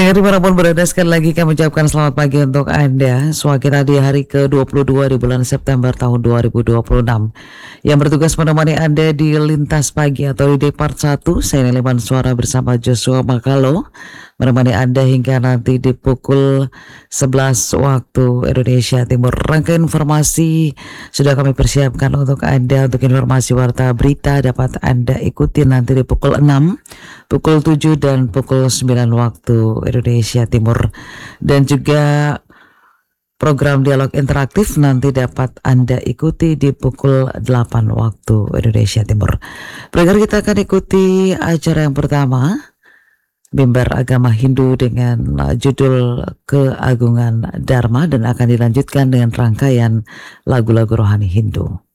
Pendengar dimanapun berada, sekali lagi kami ucapkan selamat pagi untuk Anda. Semua kita di hari ke-22 di bulan September tahun 2026. Yang bertugas menemani Anda di Lintas Pagi atau di Depart 1, saya Neliman Suara bersama Joshua Makalo. Menemani Anda hingga nanti di pukul 11 waktu Indonesia Timur. Rangkaian informasi sudah kami persiapkan untuk Anda. Untuk informasi warta berita dapat Anda ikuti nanti di pukul 6, pukul 7 dan pukul 9 waktu Indonesia Timur. Dan juga program dialog interaktif nanti dapat Anda ikuti di pukul 8 waktu Indonesia Timur. Pendengar, kita akan ikuti acara yang pertama, Mimbar Agama Hindu dengan judul Keagungan Dharma, dan akan dilanjutkan dengan rangkaian lagu-lagu rohani Hindu.